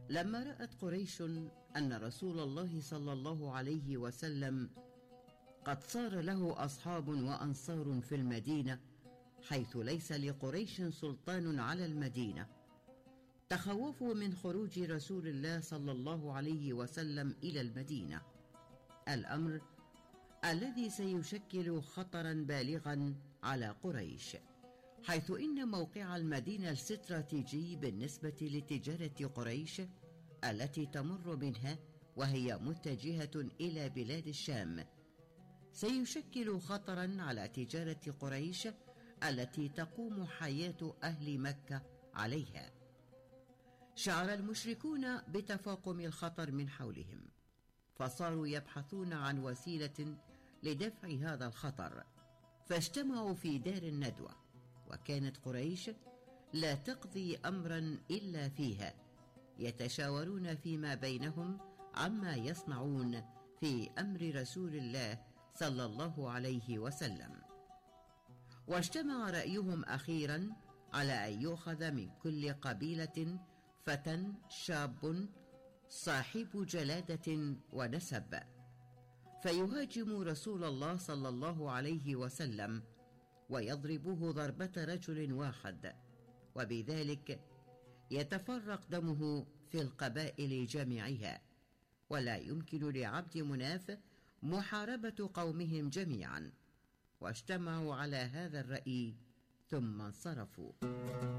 لما رأت قريش أن رسول الله صلى الله عليه وسلم قد صار له أصحاب وأنصار في المدينة، حيث ليس لقريش سلطان على المدينة، تخوفوا من خروج رسول الله صلى الله عليه وسلم إلى المدينة، الأمر الذي سيشكل خطرا بالغا على قريش، حيث إن موقع المدينة الاستراتيجي بالنسبة لتجارة قريش التي تمر منها وهي متجهة إلى بلاد الشام سيشكل خطرا على تجارة قريش التي تقوم حياة أهل مكة عليها. شعر المشركون بتفاقم الخطر من حولهم، فصاروا يبحثون عن وسيلة لدفع هذا الخطر، فاجتمعوا في دار الندوة، وكانت قريش لا تقضي أمرا إلا فيها، يتشاورون فيما بينهم عما يصنعون في أمر رسول الله صلى الله عليه وسلم. واجتمع رأيهم أخيرا على أن يؤخذ من كل قبيلة فتى شاب صاحب جلادة ونسب، فيهاجم رسول الله صلى الله عليه وسلم ويضربه ضربة رجل واحد، وبذلك يتفرق دمه في القبائل جميعها، ولا يمكن لعبد مناف محاربة قومهم جميعا. واجتمعوا على هذا الرأي ثم انصرفوا.